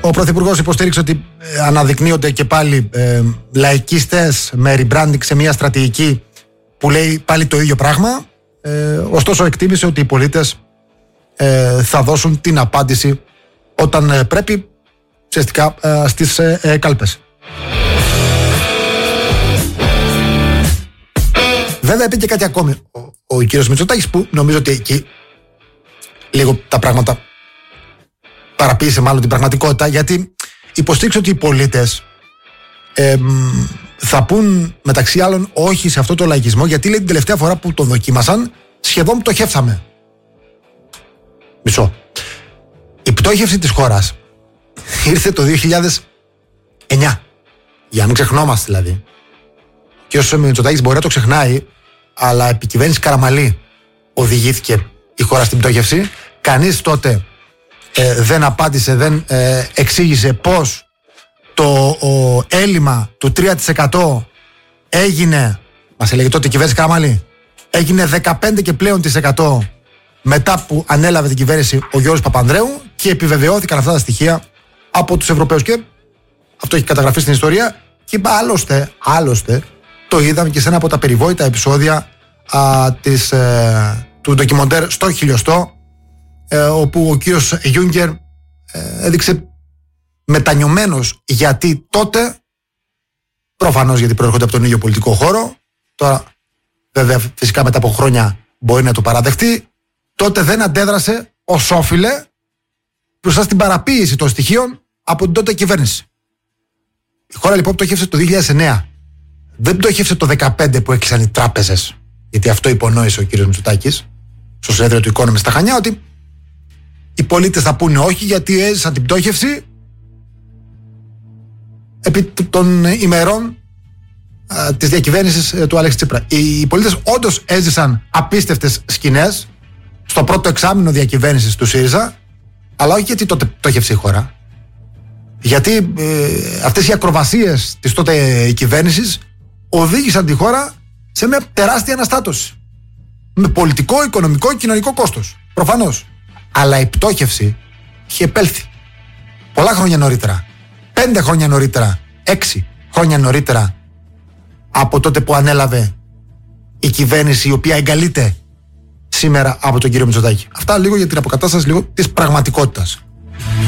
Ο Πρωθυπουργός υποστήριξε ότι αναδεικνύονται και πάλι λαϊκίστες με rebranding σε μια στρατηγική που λέει πάλι το ίδιο πράγμα. Ωστόσο εκτίμησε ότι οι πολίτες θα δώσουν την απάντηση όταν πρέπει, ουσιαστικά στις κάλπες. Βέβαια είπε και κάτι ακόμη ο κύριος Μητσοτάκης, που νομίζω ότι εκεί λίγο τα πράγματα παραποίησε μάλλον την πραγματικότητα, γιατί υποστήριξε ότι οι πολίτες θα πούν μεταξύ άλλων όχι σε αυτό το λαϊκισμό, γιατί λέει την τελευταία φορά που τον δοκίμασαν σχεδόν πτωχεύσαμε. Μισό. Η πτώχευση της χώρας ήρθε το 2009. Για να μην ξεχνόμαστε δηλαδή. Και όσο ο Μητσοτάκης μπορεί να το ξεχνάει, αλλά επί κυβέρνηση Καραμαλή οδηγήθηκε η χώρα στην πτώχευση. Κανείς τότε δεν απάντησε, δεν εξήγησε πώς το έλλειμμα του 3% έγινε, μας έλεγε τότε η κυβέρνηση Καραμαλή, έγινε 15 και πλέον % μετά που ανέλαβε την κυβέρνηση ο Γιώργος Παπανδρέου, και επιβεβαιώθηκαν αυτά τα στοιχεία από τους Ευρωπαίους, και αυτό έχει καταγραφεί στην ιστορία. Και άλλωστε το είδαμε και σε ένα από τα περιβόητα επεισόδια του ντοκιμοντέρ στο χιλιοστό, όπου ο κύριος Γιούγκερ έδειξε μετανιωμένος, γιατί τότε, προφανώς γιατί προέρχονται από τον ίδιο πολιτικό χώρο, τώρα βέβαια φυσικά μετά από χρόνια μπορεί να το παραδεχτεί, τότε δεν αντέδρασε ως όφιλε μπροστά στην παραποίηση των στοιχείων από την τότε κυβέρνηση. Η χώρα λοιπόν πτώχευσε το 2009. Δεν πτώχευσε το 2015 που έκλεισαν οι τράπεζες, γιατί αυτό υπονόησε ο κύριος Μητσοτάκης στο συνέδριο του Economist στα Χανιά, ότι οι πολίτες θα πούνε όχι γιατί έζησαν την πτώχευση επί των ημερών της διακυβέρνησης του Αλέξη Τσίπρα. Οι πολίτες όντως έζησαν απίστευτες σκηνές στο πρώτο εξάμηνο διακυβέρνησης του ΣΥΡΙΖΑ, αλλά όχι γιατί τότε πτώχευσε η χώρα. Γιατί αυτές οι ακροβασίες της τότε κυβέρνησης οδήγησαν τη χώρα σε μια τεράστια αναστάτωση. Με πολιτικό, οικονομικό και κοινωνικό κόστος. Προφανώς. Αλλά η πτώχευση είχε επέλθει πολλά χρόνια νωρίτερα. 5 χρόνια νωρίτερα. 6 χρόνια νωρίτερα από τότε που ανέλαβε η κυβέρνηση, η οποία εγκαλείται σήμερα από τον κύριο Μητσοτάκη. Αυτά λίγο για την αποκατάσταση λίγο της πραγματικότητας.